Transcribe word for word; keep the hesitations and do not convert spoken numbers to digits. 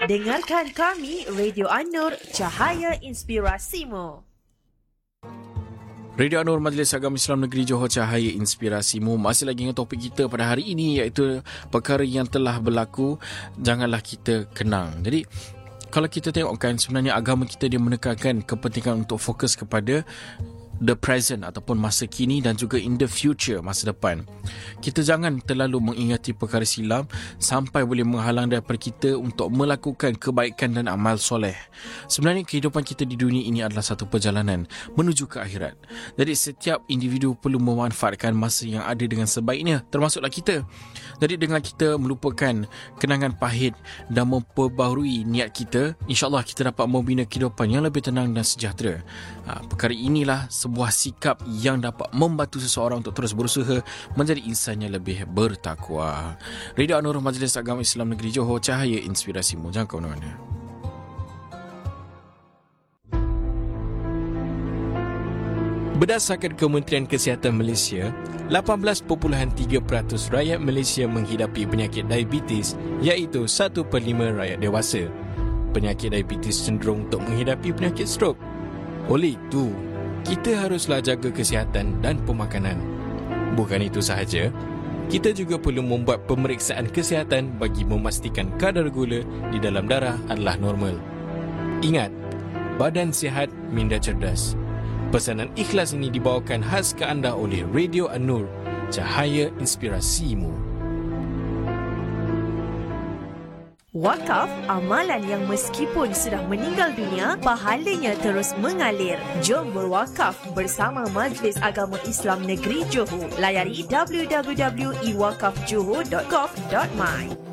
Dengarkan kami, Radio An-Nur, Cahaya Inspirasimu. Radio An-Nur, Majlis Agama Islam Negeri Johor, Cahaya Inspirasimu. Masih lagi dengan topik kita pada hari ini, iaitu perkara yang telah berlaku, janganlah kita kenang. Jadi, kalau kita tengokkan, sebenarnya agama kita dia menekankan kepentingan untuk fokus kepada the present ataupun masa kini dan juga in the future, masa depan. Kita jangan terlalu mengingati perkara silam sampai boleh menghalang daripada kita untuk melakukan kebaikan dan amal soleh. Sebenarnya kehidupan kita di dunia ini adalah satu perjalanan menuju ke akhirat. Jadi setiap individu perlu memanfaatkan masa yang ada dengan sebaiknya, termasuklah kita. Jadi dengan kita melupakan kenangan pahit dan memperbaharui niat kita, insya-Allah kita dapat membina kehidupan yang lebih tenang dan sejahtera. Ha, perkara inilah sebuah sikap yang dapat membantu seseorang untuk terus berusaha menjadi insan yang lebih bertakwa. Radio An-Nur, Majlis Agama Islam Negeri Johor, Cahaya Inspirasimu. Jangan ke mana-mana. Berdasarkan Kementerian Kesihatan Malaysia, lapan belas perpuluhan tiga peratus rakyat Malaysia menghidapi penyakit diabetes, iaitu satu per lima rakyat dewasa. Penyakit diabetes cenderung untuk menghidapi penyakit strok. Oleh itu, kita haruslah jaga kesihatan dan pemakanan. Bukan itu sahaja, kita juga perlu membuat pemeriksaan kesihatan bagi memastikan kadar gula di dalam darah adalah normal. Ingat, badan sihat, minda cerdas. Pesanan ikhlas ini dibawakan khas ke anda oleh Radio An-Nur, Cahaya Inspirasimu. Wakaf, amalan yang meskipun sudah meninggal dunia, pahalanya terus mengalir. Jom berwakaf bersama Majlis Agama Islam Negeri Johor. Layari w w w dot i wakaf johor dot gov dot my.